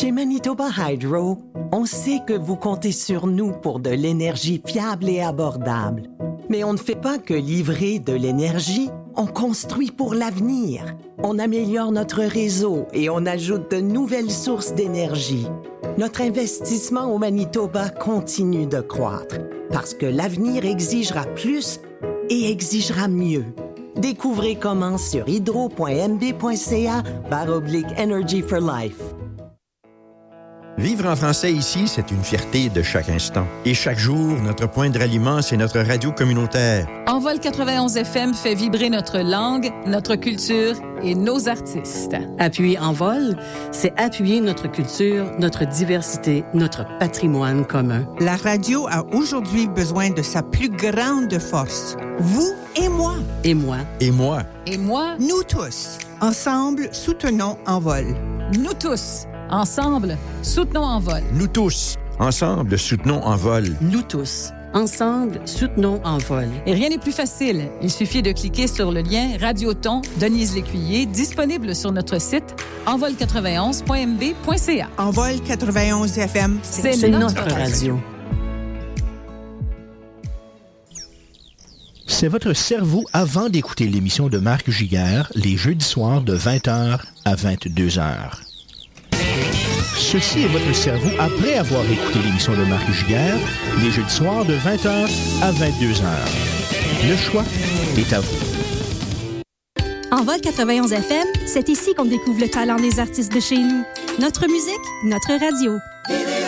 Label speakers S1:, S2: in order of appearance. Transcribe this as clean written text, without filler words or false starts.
S1: Chez Manitoba Hydro, on sait que vous comptez sur nous pour de l'énergie fiable et abordable. Mais on ne fait pas que livrer de l'énergie, on construit pour l'avenir. On améliore notre réseau et on ajoute de nouvelles sources d'énergie. Notre investissement au Manitoba continue de croître parce que l'avenir exigera plus et exigera mieux. Découvrez comment sur hydro.md.ca/Energy for Life.
S2: Vivre en français ici, c'est une fierté de chaque instant. Et chaque jour, notre point de ralliement, c'est notre radio communautaire.
S3: Envol 91 FM fait vibrer notre langue, notre culture et nos artistes.
S4: Appuyer Envol, c'est appuyer notre culture, notre diversité, notre patrimoine commun.
S5: La radio a aujourd'hui besoin de sa plus grande force. Vous et moi.
S4: Et moi.
S2: Et moi.
S3: Et moi.
S5: Nous tous. Ensemble, soutenons Envol.
S3: Nous tous. Ensemble, soutenons Envol.
S2: Nous tous. Ensemble, soutenons Envol.
S4: Nous tous. Ensemble, soutenons Envol.
S3: Et rien n'est plus facile. Il suffit de cliquer sur le lien Radioton Denise Lécuyer, disponible sur notre site envol91.mb.ca.
S5: Envol 91 FM,
S4: c'est notre radio.
S6: C'est votre cerveau avant d'écouter l'émission de Marc Giguère, les jeudis soirs de 20h à 22h. Ceci est votre cerveau après avoir écouté l'émission de Marc Giguère, les jeudis soirs de 20h à 22h. Le choix est à vous.
S7: Envol 91 FM, c'est ici qu'on découvre le talent des artistes de chez nous. Notre musique, notre radio.